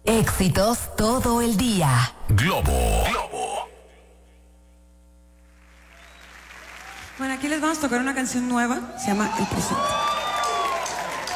Éxitos todo el día. Globo. Bueno, aquí les vamos a tocar una canción nueva. Se llama El Presente.